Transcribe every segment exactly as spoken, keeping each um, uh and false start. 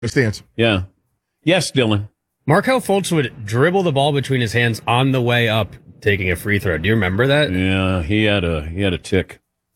Stance. Yeah. Yes, Dylan. Markelle Fultz would dribble the ball between his hands on the way up, taking a free throw. Do you remember that? Yeah, he had a he had a tick.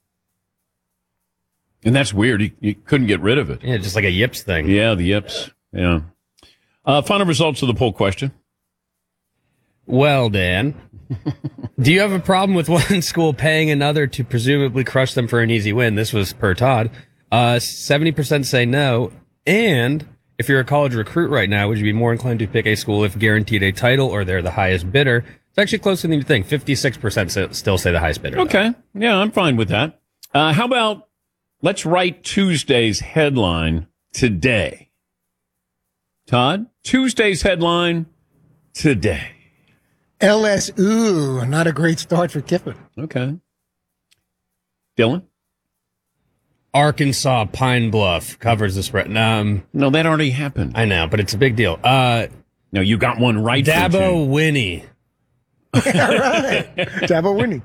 And that's weird. He, he couldn't get rid of it. Yeah, just like a yips thing. Yeah, the yips. Yeah. Uh, final results of the poll question. Well, Dan, do you have a problem with one school paying another to presumably crush them for an easy win? This was per Todd. Uh, seventy percent say no. And if you're a college recruit right now, would you be more inclined to pick a school if guaranteed a title or they're the highest bidder? It's actually closer than you think. fifty-six percent still say the highest bidder. Okay. Though. Yeah, I'm fine with that. Uh, how about let's write Tuesday's headline today. Todd, Tuesday's headline today. L S U, not a great start for Kiffin. Okay. Dylan? Arkansas Pine Bluff covers the spread. Um, no, that already happened. I know, but it's a big deal. Uh, no, you got one right. Dabo Winnie. Yeah, right. Dabo Winnie.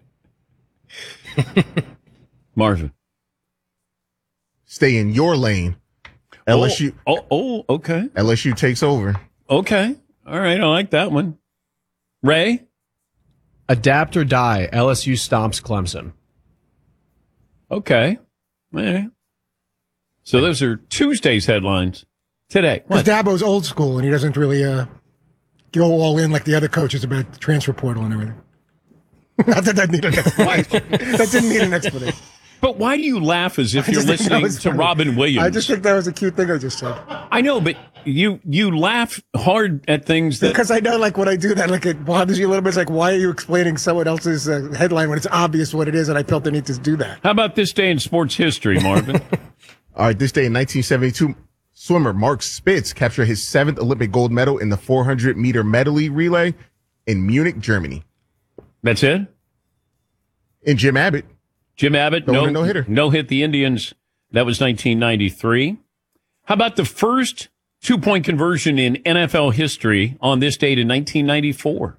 Marvin. Stay in your lane. L S U. Oh, oh, oh, okay. L S U takes over. Okay. All right. I like that one. Ray? Adapt or die. L S U stomps Clemson. Okay. Yeah. So those are Tuesday's headlines today. Because Dabo's old school, and he doesn't really uh, go all in like the other coaches about the transfer portal and everything. Not that that needed an explanation. That didn't need an explanation. But why do you laugh as if you're listening to funny. Robin Williams? I just think that was a cute thing I just said. I know, but you you laugh hard at things that... Because I know, like, when I do that, like, it bothers you a little bit. It's like, why are you explaining someone else's uh, headline when it's obvious what it is, and I felt the need to do that. How about this day in sports history, Marvin? All right, this day in nineteen seventy-two, swimmer Mark Spitz captured his seventh Olympic gold medal in the four hundred meter medley relay in Munich, Germany. That's it? And Jim Abbott. Jim Abbott, no, no hitter. No hit the Indians. That was nineteen ninety-three. How about the first two-point conversion in N F L history on this date in nineteen ninety-four?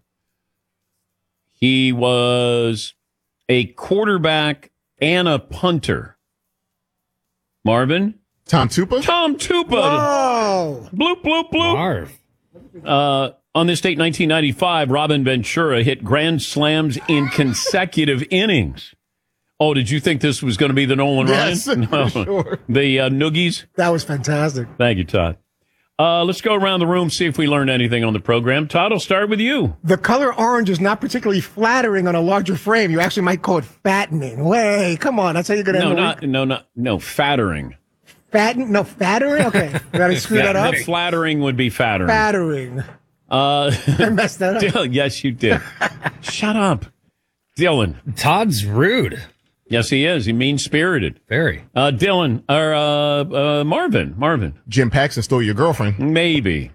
He was a quarterback and a punter. Marvin? Tom Tupa? Tom Tupa. Oh! Bloop, bloop, bloop. Marv. Uh, on this date, nineteen ninety-five, Robin Ventura hit grand slams in consecutive innings. Oh, did you think this was going to be the Nolan yes, Ryan? No, sure. The uh, Noogies? That was fantastic. Thank you, Todd. Uh, let's go around the room, see if we learned anything on the program. Todd, I'll start with you. The color orange is not particularly flattering on a larger frame. You actually might call it fattening. Way, come on. That's how you're going to No, end the not, week. no, not, no, fattering. Fatten? No, fattering? Okay. Got to screw that up? The flattering would be fattering. Fattering. Uh, I messed that up. Dylan, yes, you did. Shut up. Dylan. Todd's rude. Yes, he is. He mean-spirited. Very. Uh, Dylan, or uh, uh, Marvin. Marvin. Jim Paxson stole your girlfriend. Maybe.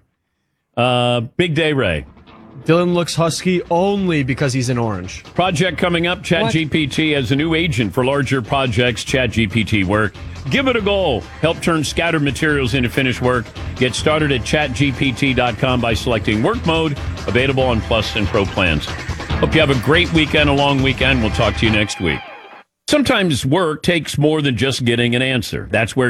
Uh, Big Day Ray. Dylan looks husky only because he's in orange. Project coming up. ChatGPT as a new agent for larger projects. ChatGPT work. Give it a go. Help turn scattered materials into finished work. Get started at chat G P T dot com by selecting work mode. Available on Plus and Pro plans. Hope you have a great weekend, a long weekend. We'll talk to you next week. Sometimes work takes more than just getting an answer. That's where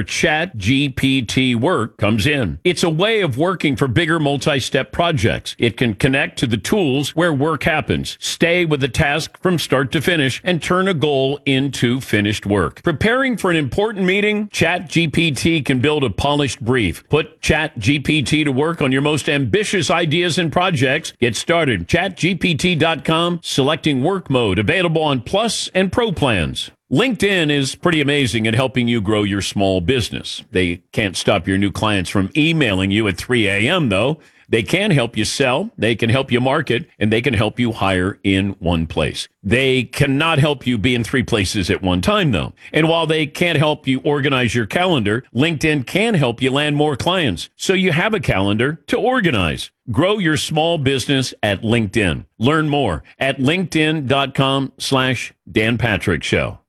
ChatGPT Work comes in. It's a way of working for bigger multi-step projects. It can connect to the tools where work happens, stay with the task from start to finish, and turn a goal into finished work. Preparing for an important meeting? ChatGPT can build a polished brief. Put ChatGPT to work on your most ambitious ideas and projects. Get started. chat G P T dot com, selecting work mode, available on Plus and Pro plans. LinkedIn is pretty amazing at helping you grow your small business. They can't stop your new clients from emailing you at three a.m., though. They can help you sell, they can help you market, and they can help you hire in one place. They cannot help you be in three places at one time, though. And while they can't help you organize your calendar, LinkedIn can help you land more clients, so you have a calendar to organize. Grow your small business at LinkedIn. Learn more at linkedin.com slash Dan Patrick Show.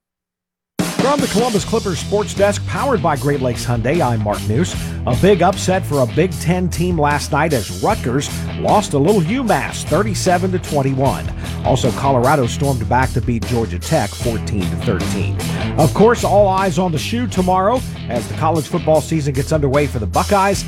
From the Columbus Clippers Sports Desk, powered by Great Lakes Hyundai, I'm Mark News. A big upset for a Big Ten team last night as Rutgers lost to little UMass thirty-seven to twenty-one. Also, Colorado stormed back to beat Georgia Tech fourteen to thirteen. Of course, all eyes on the shoe tomorrow as the college football season gets underway for the Buckeyes.